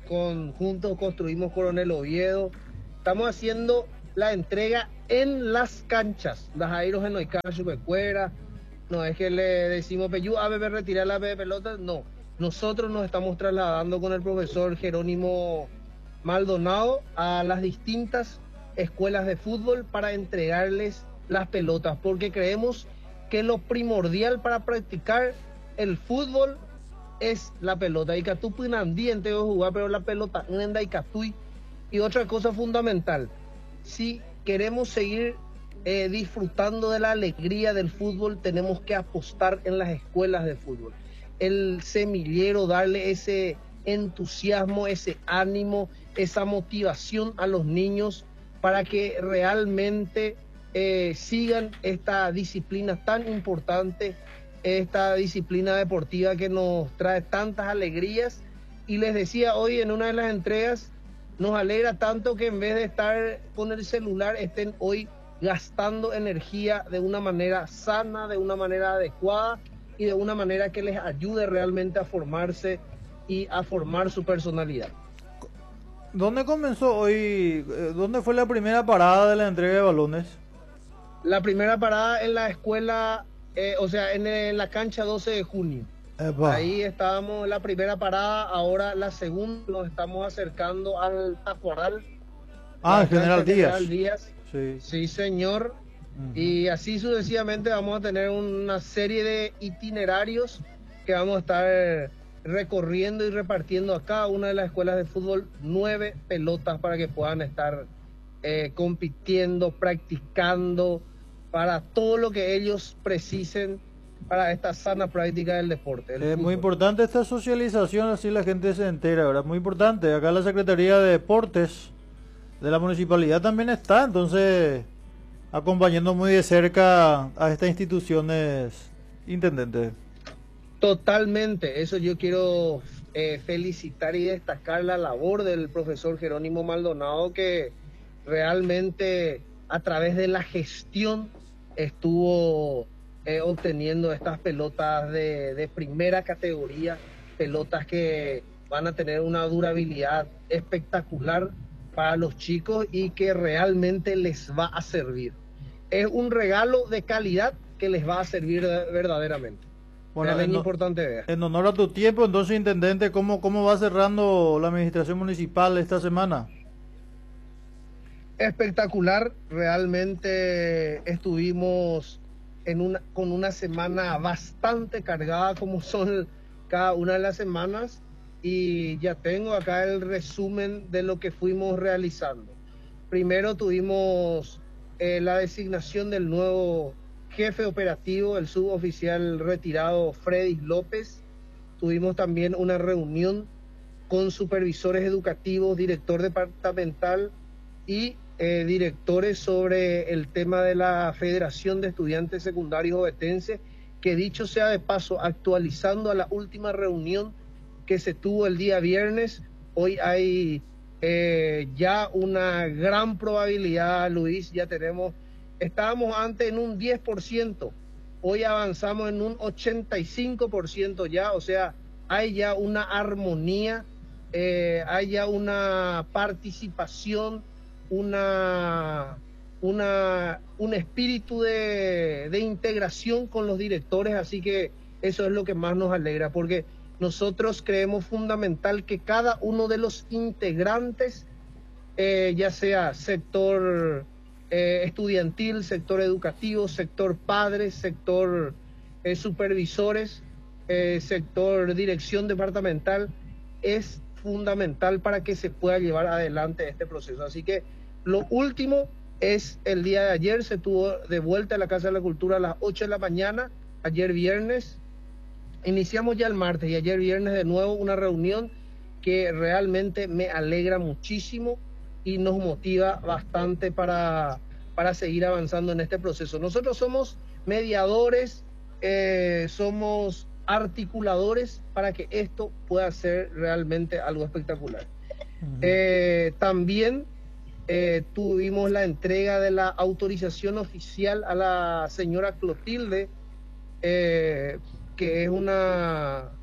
con, juntos construimos Coronel Oviedo. Estamos haciendo la entrega en las canchas. Las airos en Noicana, Chupecuera. No es que le decimos, Peyú, a beber retirar la pelota. No, nosotros nos estamos trasladando con el profesor Jerónimo Maldonado a las distintas escuelas de fútbol para entregarles las pelotas, porque creemos que lo primordial para practicar el fútbol es la pelota. Icatú Pinandí en Teo jugar, pero la pelota en Icatú. Y otra cosa fundamental, si queremos seguir eh, disfrutando de la alegría del fútbol, tenemos que apostar en las escuelas de fútbol. El semillero, darle ese entusiasmo, ese ánimo, esa motivación a los niños para que realmente eh, sigan esta disciplina tan importante, esta disciplina deportiva que nos trae tantas alegrías. Y les decía hoy en una de las entregas, nos alegra tanto que en vez de estar con el celular estén hoy gastando energía de una manera sana, de una manera adecuada y de una manera que les ayude realmente a formarse y a formar su personalidad. ¿Dónde comenzó hoy? ¿Dónde fue la primera parada de la entrega de balones? La primera parada en la escuela, eh, o sea, en, en la cancha doce de junio. Epa. Ahí estábamos en la primera parada, ahora la segunda nos estamos acercando al Tacuaral. Ah, el General Díaz. General Díaz. Sí. Sí, señor. Uh-huh. Y así sucesivamente vamos a tener una serie de itinerarios que vamos a estar recorriendo y repartiendo a cada una de las escuelas de fútbol nueve pelotas para que puedan estar eh, compitiendo, practicando, para todo lo que ellos precisen para esta sana práctica del deporte. Es fútbol. Muy importante esta socialización, así la gente se entera, ¿verdad? Muy importante. Acá la Secretaría de Deportes de la Municipalidad también está, entonces, acompañando muy de cerca a estas instituciones, intendente. Totalmente, eso yo quiero eh, felicitar y destacar la labor del profesor Jerónimo Maldonado, que realmente a través de la gestión estuvo eh, obteniendo estas pelotas de, de primera categoría, pelotas que van a tener una durabilidad espectacular para los chicos y que realmente les va a servir. Es un regalo de calidad que les va a servir verdaderamente. Bueno, es en, importante ver. En honor a tu tiempo, entonces, intendente, ¿cómo, cómo va cerrando la administración municipal esta semana? Espectacular, realmente estuvimos en una, con una semana bastante cargada, como son cada una de las semanas, y ya tengo acá el resumen de lo que fuimos realizando. Primero tuvimos eh, la designación del nuevo jefe operativo, el suboficial retirado Freddy López. Tuvimos también una reunión con supervisores educativos, director departamental y eh, directores sobre el tema de la Federación de Estudiantes Secundarios Ovetenses, que dicho sea de paso, actualizando a la última reunión que se tuvo el día viernes, hoy hay eh, ya una gran probabilidad, Luis, ya tenemos. Estábamos antes en un diez por ciento, hoy avanzamos en un ochenta y cinco por ciento ya, o sea, hay ya una armonía, eh, hay ya una participación, una, una, un espíritu de, de integración con los directores, así que eso es lo que más nos alegra, porque nosotros creemos fundamental que cada uno de los integrantes, eh, ya sea sector Eh, estudiantil, sector educativo, sector padres, sector eh, supervisores, eh, sector dirección departamental, es fundamental para que se pueda llevar adelante este proceso. Así que lo último es el día de ayer, se tuvo de vuelta a la Casa de la Cultura a las ocho de la mañana, ayer viernes, iniciamos ya el martes y ayer viernes de nuevo una reunión que realmente me alegra muchísimo y nos motiva bastante para, para seguir avanzando en este proceso. Nosotros somos mediadores, eh, somos articuladores para que esto pueda ser realmente algo espectacular. Uh-huh. Eh, también eh, tuvimos la entrega de la autorización oficial a la señora Clotilde, eh, que es una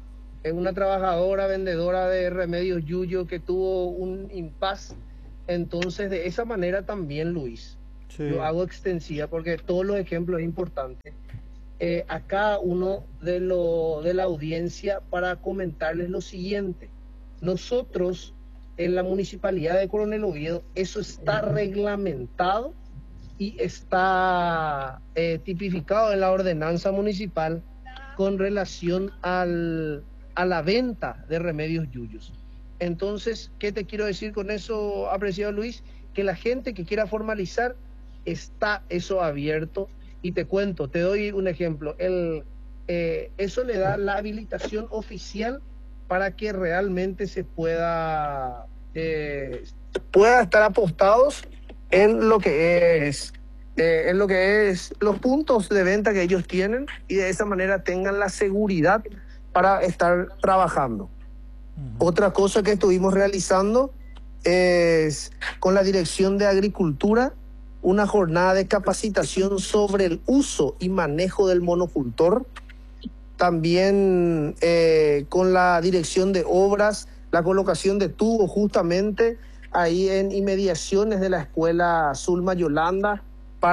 Es una trabajadora vendedora de remedios Yuyo que tuvo un impas. Entonces, de esa manera también, Luis, Sí. yo hago extensiva porque todos los ejemplos es importante. Eh, a cada uno de, lo, de la audiencia para comentarles lo siguiente. Nosotros, en la Municipalidad de Coronel Oviedo, eso está reglamentado y está eh, tipificado en la ordenanza municipal con relación al, a la venta de remedios yuyos. Entonces, ¿qué te quiero decir con eso, apreciado Luis? Que la gente que quiera formalizar, está eso abierto. Y te cuento, te doy un ejemplo. El, eh, eso le da la habilitación oficial para que realmente se pueda, eh, pueda estar apostados en lo que es eh, en lo que es los puntos de venta que ellos tienen y de esa manera tengan la seguridad para estar trabajando. Ujú. Otra cosa que estuvimos realizando es con la Dirección de Agricultura una jornada de capacitación sobre el uso y manejo del monocultor. También eh, con la Dirección de Obras, la colocación de tubos justamente ahí en inmediaciones de la escuela Zulma Yolanda,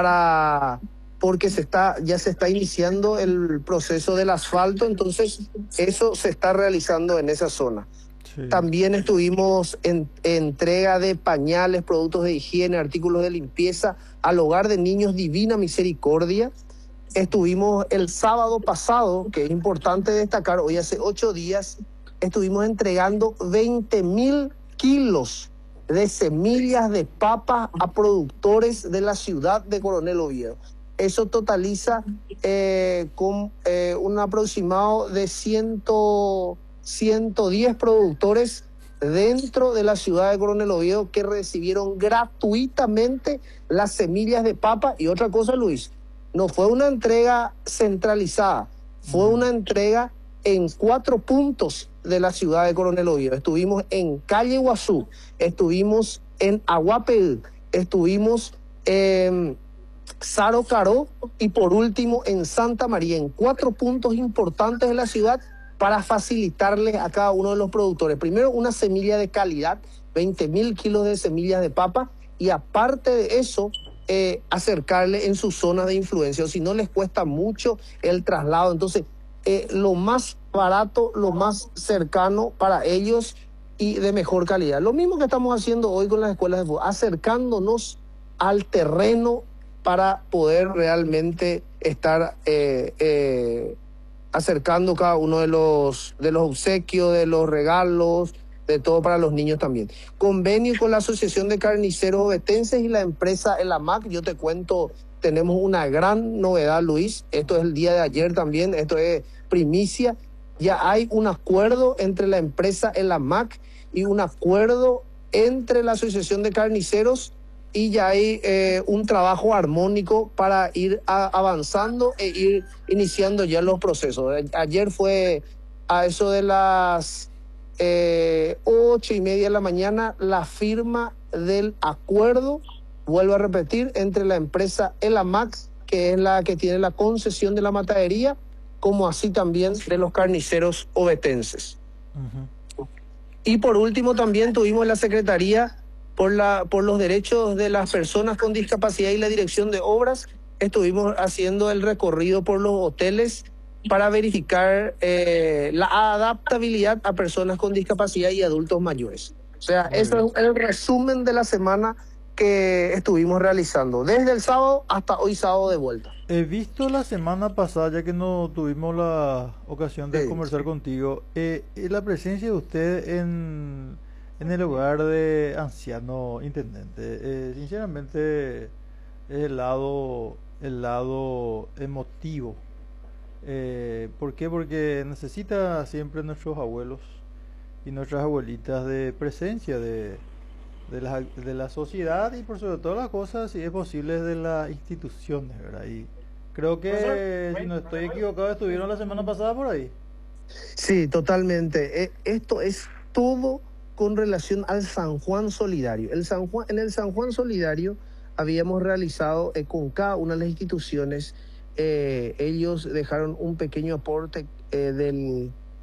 para, porque se está, ya se está iniciando el proceso del asfalto, entonces eso se está realizando en esa zona. Sí. También estuvimos en, en entrega de pañales, productos de higiene, artículos de limpieza al hogar de niños Divina Misericordia. Estuvimos el sábado pasado, que es importante destacar, hoy hace ocho días, estuvimos entregando veinte mil kilos de semillas de papa a productores de la ciudad de Coronel Oviedo. Eso totaliza eh, con eh, un aproximado de ciento diez productores dentro de la ciudad de Coronel Oviedo que recibieron gratuitamente las semillas de papa. Y otra cosa, Luis, no fue una entrega centralizada, fue una entrega en cuatro puntos de la ciudad de Coronel Oviedo. Estuvimos en Calle Guazú, estuvimos en Aguapeú, estuvimos en Saro Caró y por último en Santa María, en cuatro puntos importantes de la ciudad para facilitarles a cada uno de los productores. Primero, una semilla de calidad, veinte mil kilos de semillas de papa, y aparte de eso, eh, acercarle en sus zonas de influencia, o si no les cuesta mucho el traslado. Entonces, eh, lo más barato, lo más cercano para ellos y de mejor calidad. Lo mismo que estamos haciendo hoy con las escuelas de fútbol, acercándonos al terreno para poder realmente estar eh, eh, acercando cada uno de los, de los obsequios, de los regalos, de todo para los niños también. Convenio con la Asociación de Carniceros Ovetenses y la empresa Elamac. Yo te cuento, tenemos una gran novedad, Luis. Esto es el día de ayer también, esto es primicia. Ya hay un acuerdo entre la empresa Elamac y un acuerdo entre la Asociación de Carniceros, y ya hay eh, un trabajo armónico para ir a, avanzando e ir iniciando ya los procesos. Ayer fue a eso de las eh, ocho y media de la mañana la firma del acuerdo, vuelvo a repetir, entre la empresa Elamac, que es la que tiene la concesión de la matadería, como así también de los carniceros ovetenses. Ujú. Y por último también tuvimos la Secretaría por, la, por los Derechos de las Personas con Discapacidad y la Dirección de Obras. Estuvimos haciendo el recorrido por los hoteles para verificar eh, la adaptabilidad a personas con discapacidad y adultos mayores. O sea, Muy eso bien. es el resumen de la semana que estuvimos realizando, desde el sábado hasta hoy sábado de vuelta. He visto la semana pasada, ya que no tuvimos la ocasión de Sí. conversar contigo, eh, eh, la presencia de usted en, en el hogar de anciano intendente. Eh, sinceramente, es el lado, el lado emotivo. Eh, ¿por qué? Porque necesita siempre nuestros abuelos y nuestras abuelitas de presencia de, de, la, de la sociedad y por sobre todas las cosas, si es posible, de las instituciones, ¿verdad? Y creo que, si no estoy equivocado, estuvieron la semana pasada por ahí. Sí, totalmente. Eh, esto es todo con relación al San Juan Solidario. El San Juan, en el San Juan Solidario habíamos realizado eh, con cada una de las instituciones, eh, ellos dejaron un pequeño aporte eh, del,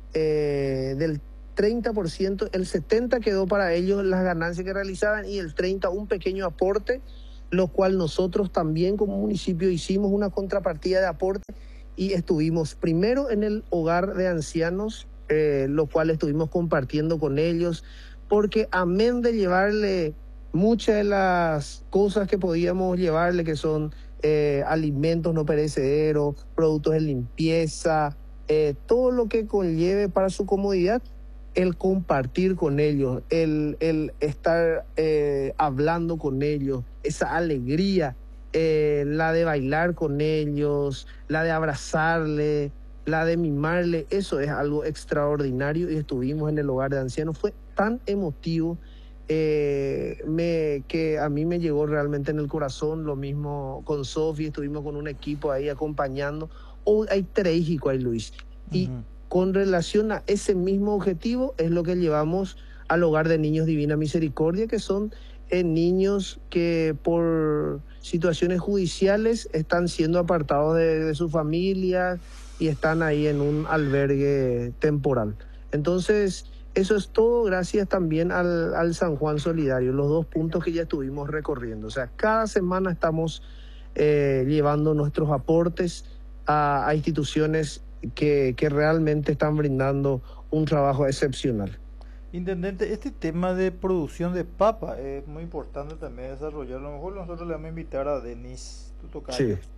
eh, del treinta por ciento, el setenta por ciento quedó para ellos las ganancias que realizaban y el treinta por ciento un pequeño aporte, lo cual nosotros también como municipio hicimos una contrapartida de aporte y estuvimos primero en el hogar de ancianos, eh, lo cual estuvimos compartiendo con ellos, porque amén de llevarle muchas de las cosas que podíamos llevarle, que son eh, alimentos no perecederos, productos de limpieza, eh, todo lo que conlleve para su comodidad, el compartir con ellos, el, el estar eh, hablando con ellos, esa alegría, eh, la de bailar con ellos, la de abrazarle, la de mimarle, eso es algo extraordinario y estuvimos en el hogar de ancianos, fue tan emotivo eh, me, que a mí me llegó realmente en el corazón, lo mismo con Sofi, estuvimos con un equipo ahí acompañando, hoy hay trágico ahí Luis, y uh-huh. Con relación a ese mismo objetivo es lo que llevamos al hogar de niños Divina Misericordia, que son eh, niños que por situaciones judiciales están siendo apartados de, de sus familias y están ahí en un albergue temporal. Entonces, eso es todo gracias también al, al San Juan Solidario, los dos puntos que ya estuvimos recorriendo. O sea, cada semana estamos eh, llevando nuestros aportes a, a instituciones Que, que realmente están brindando un trabajo excepcional. Intendente, este tema de producción de papa es muy importante también desarrollar. A lo mejor nosotros le vamos a invitar a Denis Tutocayo, sí.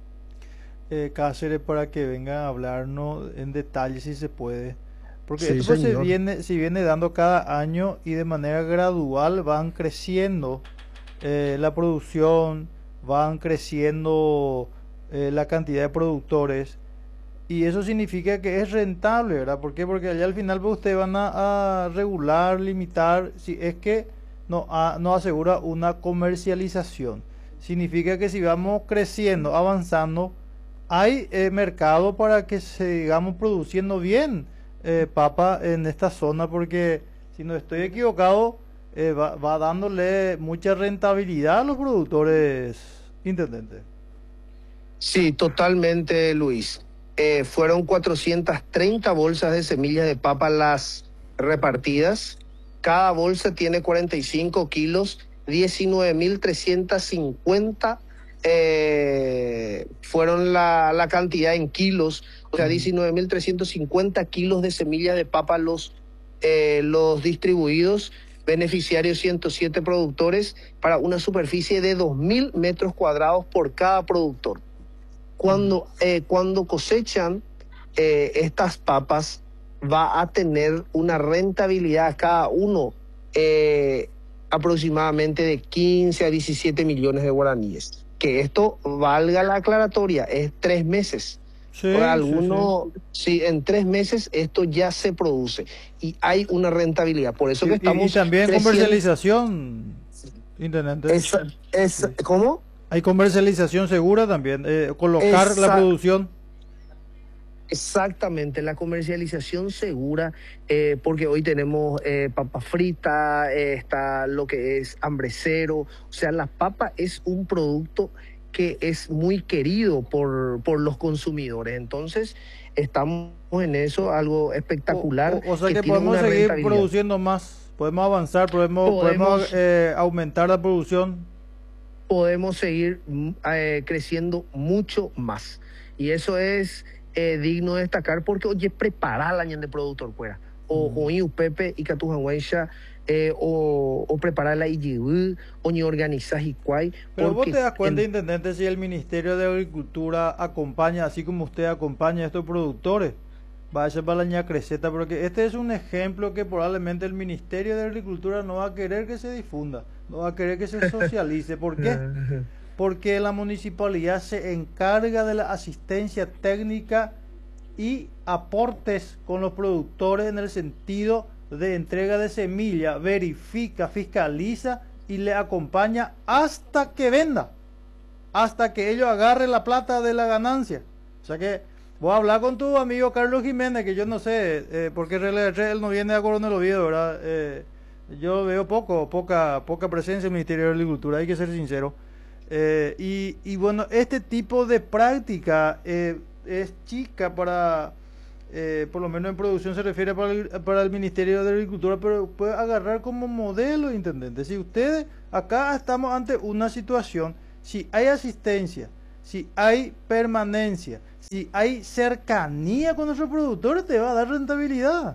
eh, Cáceres, para que venga a hablarnos en detalle si se puede. Porque sí, esto se viene, se viene dando cada año y de manera gradual van creciendo eh, la producción, van creciendo eh, la cantidad de productores. Y eso significa que es rentable, ¿verdad? ¿Por qué? Porque allá al final pues, ustedes van a, a regular, limitar, si es que no, a, no asegura una comercialización. Significa que si vamos creciendo, avanzando, hay eh, mercado para que sigamos produciendo bien eh, papa en esta zona, porque si no estoy equivocado, eh, va, va dándole mucha rentabilidad a los productores, intendente. Sí, totalmente, Luis. Eh, fueron cuatrocientas treinta bolsas de semillas de papa las repartidas. Cada bolsa tiene cuarenta y cinco kilos, diecinueve mil trescientos cincuenta eh, fueron la, la cantidad en kilos, o sea, diecinueve mil trescientos cincuenta kilos de semillas de papa los, eh, los distribuidos, beneficiarios ciento siete productores, para una superficie de dos mil metros cuadrados por cada productor. Cuando, eh, cuando cosechan eh, estas papas, va a tener una rentabilidad cada uno eh, aproximadamente de quince a diecisiete millones de guaraníes. Que esto, valga la aclaratoria, es tres meses. Sí, Por alguno, sí, sí. sí, en tres meses esto ya se produce y hay una rentabilidad. Por eso y, que estamos... Y, y también creciendo. Comercialización, intendente. Es, es, ¿Cómo? Hay comercialización segura también, eh, colocar Exact- la producción. Exactamente, la comercialización segura, eh, porque hoy tenemos eh, papa frita, eh, está lo que es hambre cero, o sea, la papa es un producto que es muy querido por, por los consumidores, entonces estamos en eso, algo espectacular. O, o, o sea que, que tiene podemos una seguir produciendo más, podemos avanzar, podemos, podemos, podemos eh, aumentar la producción. Podemos seguir eh, creciendo mucho más. Y eso es eh, digno de destacar porque, oye, preparar la ñan de productor fuera. O, mm. o y Pepe y Catujanguencha, eh, o, o preparar la I G U, o ni organizar y cuay. Pero vos te das cuenta, en... intendente, si el Ministerio de Agricultura acompaña, así como usted acompaña a estos productores, vaya para la ña creceta, porque este es un ejemplo que probablemente el Ministerio de Agricultura no va a querer que se difunda. No va a querer que se socialice. ¿Por qué? Porque la municipalidad se encarga de la asistencia técnica y aportes con los productores en el sentido de entrega de semilla, verifica, fiscaliza y le acompaña hasta que venda, hasta que ellos agarren la plata de la ganancia. O sea que voy a hablar con tu amigo Carlos Jiménez, que yo no sé, eh, porque él no viene de Coronel Oviedo, ¿verdad? Eh, Yo veo poco, poca, poca presencia en el Ministerio de Agricultura, hay que ser sincero. Eh, y, y bueno, este tipo de práctica eh, es chica para eh, por lo menos en producción se refiere para el, para el Ministerio de Agricultura, pero puede agarrar como modelo, intendente. Si ustedes, acá estamos ante una situación, si hay asistencia, si hay permanencia, si hay cercanía con nuestros productores, te va a dar rentabilidad.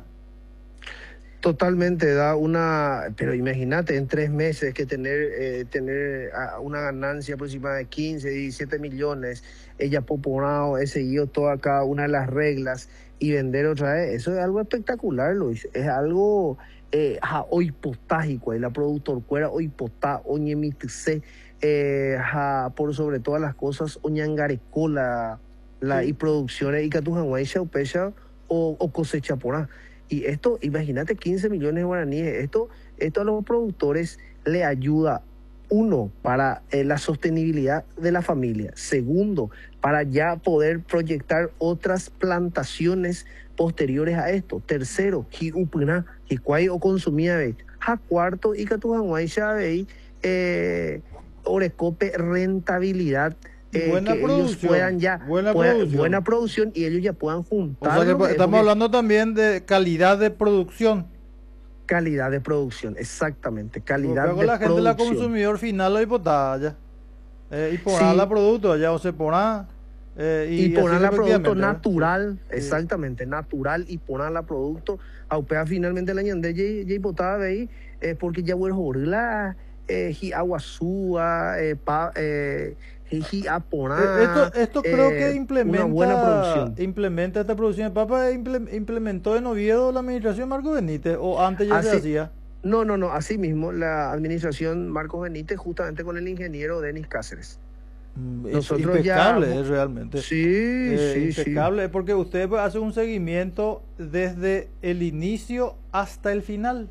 Totalmente, da una, pero imagínate, en tres meses que tener eh, tener ah, una ganancia aproximada de quince, diecisiete millones, ella poponado, he seguido toda cada una de las reglas y vender otra vez, eso es algo espectacular, Luis, es algo eh, ja, hipotágico, la productor cuera hipotá, oñemitse, eh, ja, por sobre todas las cosas, oñangareco, la, la Sí. y producciones, y catujanguay, chaupecha o, o cosecha por ahí. Y esto, imagínate, quince millones de guaraníes, esto, esto a los productores le ayuda, uno, para eh, la sostenibilidad de la familia, segundo, para ya poder proyectar otras plantaciones posteriores a esto, tercero, hi upuna, hi cuay o consumía ve, ja cuarto, y catujanguay ya ve, eh, orecope rentabilidad. Eh, Buena que ellos producción, puedan ya buena puedan- producción. buena producción y ellos ya puedan O juntar. sea que po- estamos hablando también de calidad de producción. Calidad de producción, exactamente, Porque calidad con de la gente, la producción. consumidor final, lo hipotada ya. Eh, y por Sí. la producto allá, o se pone. Eh, Y, y poner así la producto efectivamente, ¿verdad? natural, Sí. exactamente, natural, y poner la producto, aupea finalmente la ñande ya hipotada de ahí, eh, porque ya vuelve horla, eh, hi aguasúa, eh, pa, eh, hi aponá. Eh, Esto, esto creo que eh, implementa, una buena producción. implementa esta producción de papa, imple- implementó en Oviedo la administración Marco Benítez, o antes ya se Así- hacía. No, no, no, así mismo, la administración Marcos Benítez, justamente con el ingeniero Denis Cáceres. Mm, es Nosotros impecable ya- es realmente. Sí, Eh, sí, sí. impecable, porque usted pues, hace un seguimiento desde el inicio hasta el final.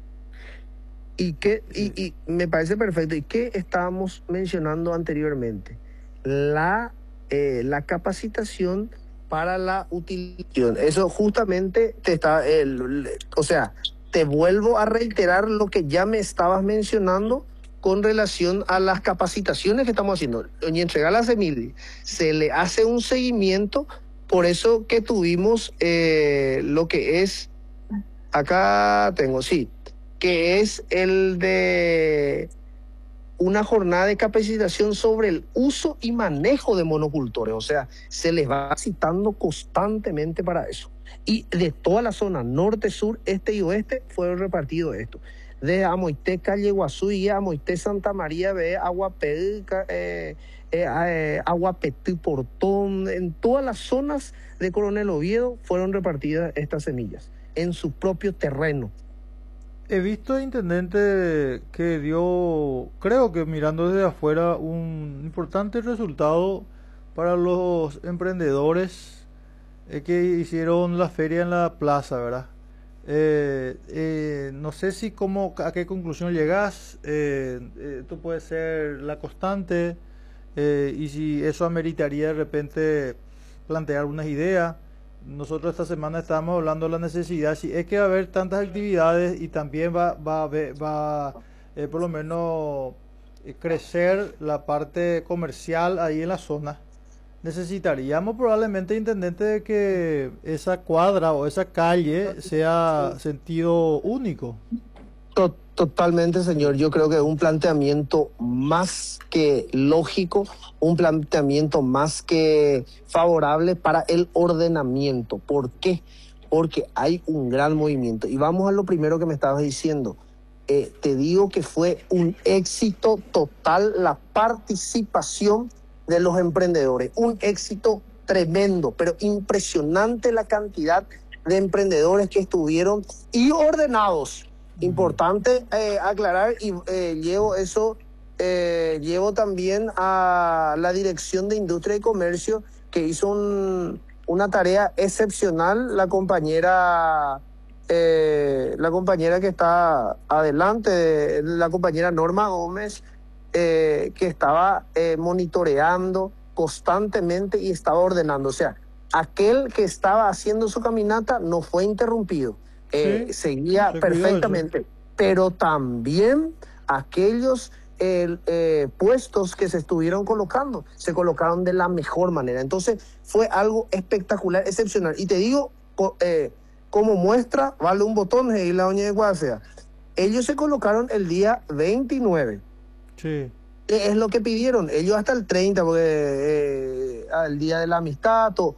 Y, que, Sí. y, y me parece perfecto. ¿Y qué estábamos mencionando anteriormente? La, eh, la capacitación para la utilización. Eso justamente te está, el- o sea, te vuelvo a reiterar lo que ya me estabas mencionando con relación a las capacitaciones que estamos haciendo. Y entregar la semilla, se le hace un seguimiento, por eso que tuvimos eh, lo que es, acá tengo, sí, que es el de una jornada de capacitación sobre el uso y manejo de monocultores. O sea, se les va citando constantemente para eso. Y de toda la zona norte, sur, este y oeste fueron repartidos esto. De Amoité, Calle Guazú y Amoité, Santa María, ve Aguapé, eh, eh, eh, Aguapetí, Portón, en todas las zonas de Coronel Oviedo fueron repartidas estas semillas en su propio terreno. He visto, intendente, que dio, creo que mirando desde afuera, un importante resultado para los emprendedores eh, que hicieron la feria en la plaza, ¿verdad? Eh, eh, no sé si cómo, a qué conclusión llegas, eh, eh, esto puede ser la constante, eh, y si eso ameritaría de repente plantear unas ideas. Nosotros esta semana estábamos hablando de la necesidad, si es que va a haber tantas actividades y también va, va a haber, va, eh, por lo menos eh, crecer la parte comercial ahí en la zona. Necesitaríamos probablemente, intendente, de que esa cuadra o esa calle sea sentido único. To- Totalmente, señor. Yo creo que un planteamiento más que lógico, un planteamiento más que favorable para el ordenamiento. ¿Por qué? Porque hay un gran movimiento. Y vamos a lo primero que me estabas diciendo. Eh, te digo que fue un éxito total la participación de los emprendedores. Un éxito tremendo, pero impresionante la cantidad de emprendedores que estuvieron y ordenados. Importante eh, aclarar, y eh, llevo eso, eh, llevo también a la Dirección de Industria y Comercio, que hizo un, una tarea excepcional, la compañera, eh, la compañera que está adelante, la compañera Norma Gómez, eh, que estaba eh, monitoreando constantemente y estaba ordenando. O sea, aquel que estaba haciendo su caminata no fue interrumpido. Eh, Sí, seguía se cuidó perfectamente, pero también aquellos eh, eh, puestos que se estuvieron colocando, se colocaron de la mejor manera. Entonces fue algo espectacular, excepcional. Y te digo co- eh, como muestra, vale un botón y la doña de Guasea. Ellos se colocaron el día veintinueve. Sí. Eh, Es lo que pidieron. Ellos hasta el treinta, porque eh, al día de la amistad, todo.